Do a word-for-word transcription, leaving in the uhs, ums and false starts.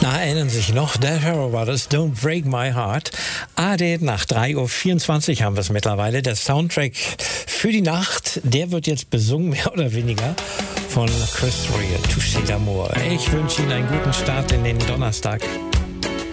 Na, erinnern sich noch, der Hero war das, Don't Break My Heart. A D, nach drei Uhr vierundzwanzig haben wir es mittlerweile. Der Soundtrack für die Nacht, der wird jetzt besungen, mehr oder weniger, von Chris Rea, Touché d'amour. Ich wünsche Ihnen einen guten Start in den Donnerstag.